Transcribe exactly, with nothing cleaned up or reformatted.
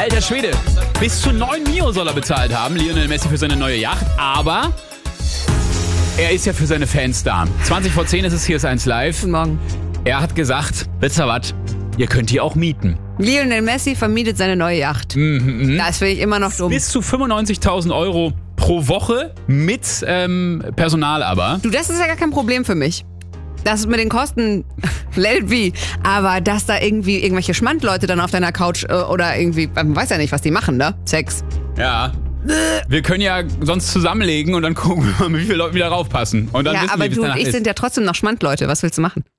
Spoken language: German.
Alter Schwede, bis zu neun Mio soll er bezahlt haben, Lionel Messi, für seine neue Yacht. Aber er ist ja für seine Fans da. zwanzig vor zehn ist es, hier ist eins live. Guten Morgen. Er hat gesagt, wisst ihr was, ihr könnt die auch mieten. Lionel Messi vermietet seine neue Yacht. Mhm, Das finde ich immer noch dumm. Bis zu fünfundneunzigtausend Euro pro Woche mit ähm, Personal aber. Du, das ist ja gar kein Problem für mich. Das mit den Kosten, let it be. Aber dass da irgendwie irgendwelche Schmandleute dann auf deiner Couch äh, oder irgendwie, man weiß ja nicht, was die machen, ne? Sex. Ja. Wir können ja sonst zusammenlegen und dann gucken wir mal, wie viele Leute wieder raufpassen. Und dann Ja, wissen aber wir, wie es du und danach ich ist. sind ja trotzdem noch Schmandleute. Was willst du machen?